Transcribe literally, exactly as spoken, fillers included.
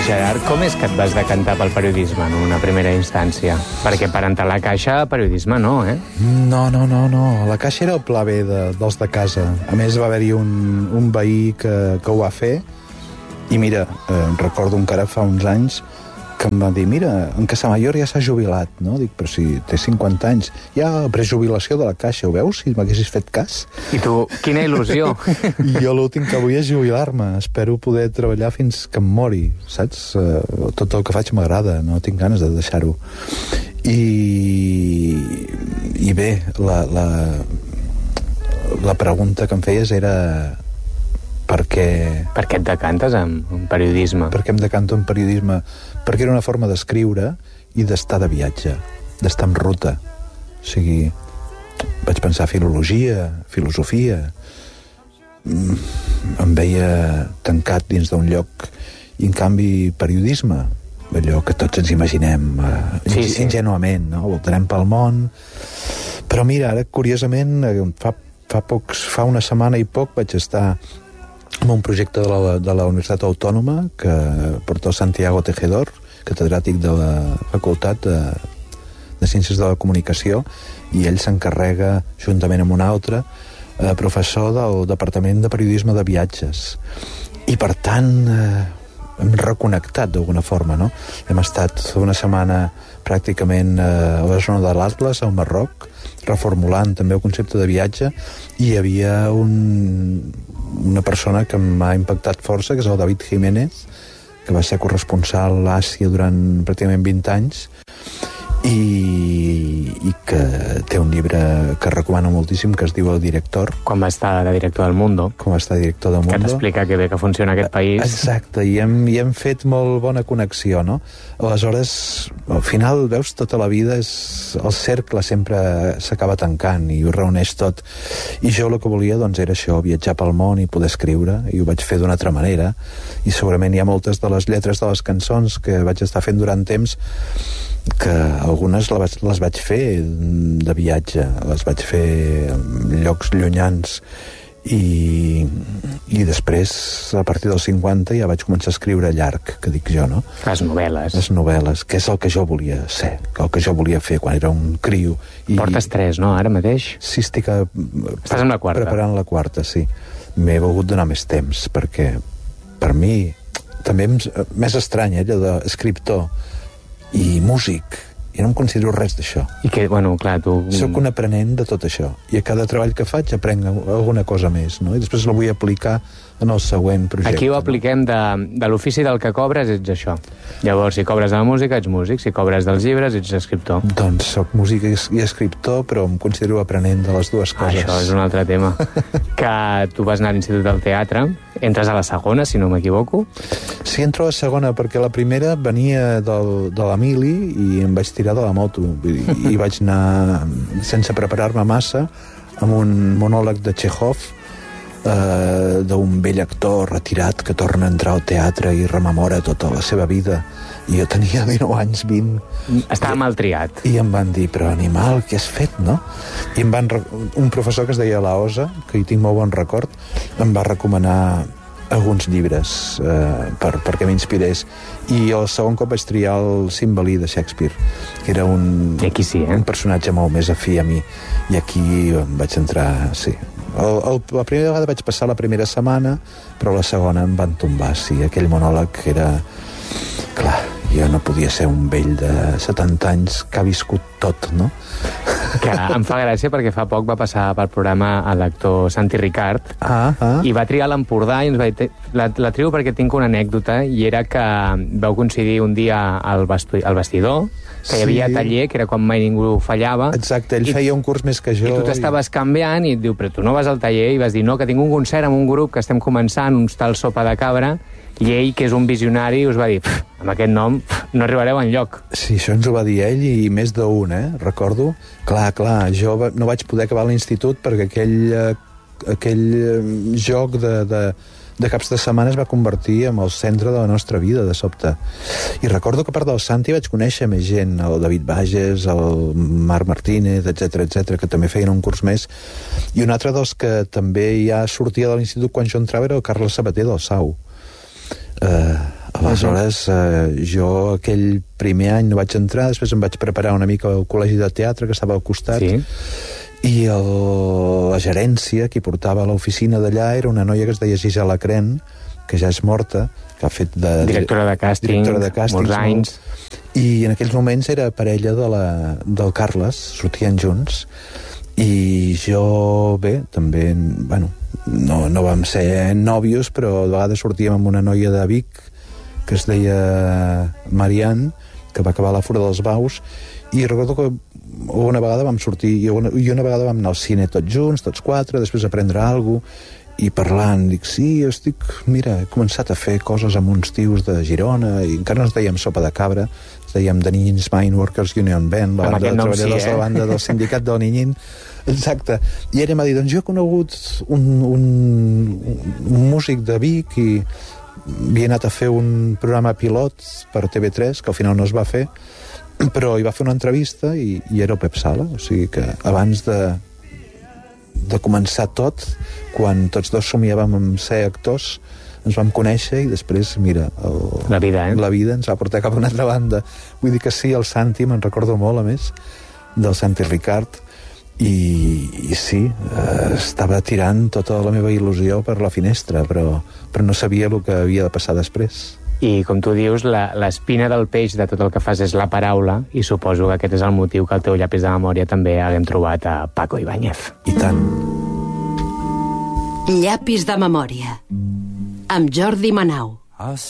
Gerard, com és que et vas decantar pel periodisme en una primera instància? Perquè per entrar a la Caixa, periodisme no, eh? No, no, no, no. La Caixa era el pla B de, dels de casa. A més, va haver-hi un, un veí que, que ho va fer i mira, eh, recordo encara fa uns anys que em va dir, mira, en Casamayor ja s'ha jubilat, no? Dic, però si té cinquanta anys, hi ha prejubilació de la Caixa, ho veus? Si m'haguessis fet cas. I tu, quina il·lusió! I jo l'últim que vull és jubilar-me. Espero poder treballar fins que em mori, saps? Uh, tot el que faig m'agrada, no tinc ganes de deixar-ho. I, i bé, la, la, la pregunta que em feies era per què... Per què et decantes en, en periodisme? Per què em decanto en periodisme? Perquè era una forma d'escriure i d'estar de viatge, d'estar en ruta. O sigui, vaig pensar filologia, filosofia. Em veia tancat dins d'un lloc i, en canvi, periodisme. Allò que tots ens imaginem uh, sí, sí. ingenuament, no? Voltarem pel món. Però mira, ara, curiosament, fa, fa, pocs, fa una setmana i poc vaig estar amb un projecte de la, de la Universitat Autònoma que porta el Santiago Tejedor, catedràtic de la Facultat de, de Ciències de la Comunicació, i ell s'encarrega, juntament amb un altre, eh, professor del Departament de Periodisme de Viatges. I, per tant, eh, hem reconnectat d'alguna forma, no? Hem estat una setmana pràcticament eh, a la zona de l'Atles, al Marroc, reformulant també el concepte de viatge, i hi havia un, una persona que m'ha impactat força, que és el David Jiménez, que va ser corresponsal a Àsia durant pràcticament vint anys, i, i que té un llibre que recomano moltíssim, que es diu El Director. Quan va estar de director del Mundo. Com va estar director del Mundo. Que t'explica que bé que funciona aquest país. Exacte, i hem, i hem fet molt bona connexió, no? Aleshores, al final, veus, tota la vida és... El cercle sempre s'acaba tancant i ho reuneix tot. I jo el que volia, doncs, era això, viatjar pel món i poder escriure, i ho vaig fer d'una altra manera. I segurament hi ha moltes de les lletres de les cançons que vaig estar fent durant temps que algunes les, les vaig fer de viatge, les vaig fer en llocs llunyans i, i després, a partir dels cinquanta, ja vaig començar a escriure llarg, que dic jo, no? Les novel·les. Les novel·les, que és el que jo volia ser, el que jo volia fer quan era un criu. I... Portes tres, no, ara mateix? Sí, estic a... Estàs amb la quarta? Preparant la quarta, sí. M'he volgut donar més temps, perquè per mi també m'és estrany, eh, allò d'escriptor i músic, i no em considero res d'això. I que, bueno, clar, tu... Soc un aprenent de tot això, i a cada treball que faig aprenc alguna cosa més, no? I després la vull aplicar en el següent projecte. Aquí ho apliquem de, de l'ofici del que cobres, ets això. Llavors, si cobres de la música, ets músic, si cobres dels llibres, ets escriptor. Doncs soc músic i escriptor, però em considero aprenent de les dues coses. Això és un altre tema. Que tu vas anar a l'Institut del Teatre, entres a la segona, si no m'equivoco. Sí, entro a la segona, perquè la primera venia del, de l'Emili i em vaig tirar de la moto. I, i vaig anar, sense preparar-me massa, amb un monòleg de Chekhov, eh, d'un vell actor retirat que torna a entrar al teatre i rememora tota la seva vida. I jo tenia dinou anys, vint. Estava mal triat. I em van dir, però animal, què has fet, no? I em van... Un professor que es deia Laosa, que hi tinc molt bon record, em va recomanar alguns llibres eh, per, perquè m'inspirés. I el segon cop vaig triar el Cymbeline de Shakespeare, que era un, aquí sí, eh? un personatge molt més afí a mi. I aquí em vaig entrar, sí. El, el, la primera vegada vaig passar la primera setmana, però la segona em van tombar, sí. Aquell monòleg era... Clar, jo no podia ser un vell de setanta anys que ha viscut tot, no? Que em fa gràcia perquè fa poc va passar pel programa l'actor Santi Ricard ah, ah. i va triar l'Empordà i ens va dir, la, la trio perquè tinc una anècdota i era que vau coincidir un dia al, vestu, al vestidor, que hi havia sí. taller, que era quan mai ningú fallava. Exacte, ell i, feia un curs més que jo. I tu t'estaves i... canviant i et diu, però tu no vas al taller? I vas dir, no, que tinc un concert amb un grup que estem començant, uns tal Sopa de Cabra, i ell, que és un visionari, us va dir, amb aquest nom no arribareu enlloc. Sí, això ens ho va dir ell i més d'un, eh? Recordo. Clar, clar, jo no vaig poder acabar l'institut perquè aquell, aquell joc de, de, de caps de setmana es va convertir en el centre de la nostra vida, de sobte. I recordo que a part del Santi vaig conèixer més gent, el David Bages, el Marc Martínez, etcètera, etcètera, que també feien un curs més. I un altre dels que també ja sortia de l'institut quan jo entrava era el Carles Sabater del Sau. Uh, Aleshores, eh, jo aquell primer any no vaig entrar, després em vaig preparar una mica al col·legi de teatre, que estava al costat, Sí. i el, la gerència, qui portava a l'oficina d'allà, era una noia que es deia Gisela Cren, que ja és morta, que ha fet de... Directora de càsting, directora de càstings, molts anys. I en aquells moments era parella de la, del Carles, sortien junts, i jo, bé, també, bueno, no, no vam ser nòvios, però de vegades sortíem amb una noia de Vic, que es deia Marianne, que va acabar a la Fura dels Baus, i recordo que una vegada vam sortir, i una, i una vegada vam anar al cine tots junts, tots quatre, després a prendre alguna cosa, i parlant, dic, sí, estic, mira, he començat a fer coses amb uns tios de Girona, i encara no ens dèiem Sopa de Cabra, ens dèiem The Ninjins Mine Workers Union Band, la banda de treballadors, sí, eh? La banda del sindicat del Ninyin, exacte. I ella m'ha dit, doncs jo he conegut un, un, un músic de Vic i havia anat a fer un programa pilot per T V tres, que al final no es va fer, però hi va fer una entrevista i, i era el Pep Sala, o sigui que abans de de començar tot, quan tots dos somiàvem en ser actors, ens vam conèixer i després, mira, el, la vida, eh? la vida ens va portar cap a una altra banda. Vull dir que sí, el Santi, me'n recordo molt, a més, del Santi Ricard, i, i sí, eh, estava tirant tota la meva il·lusió per la finestra, però, però no sabia el que havia de passar després. I, com tu dius, la- l'espina del peix de tot el que fas és la paraula, i suposo que aquest és el motiu que al teu llapis de memòria també haguem trobat a Paco Ibáñez. I tant. Llapis de memòria amb Jordi Manau.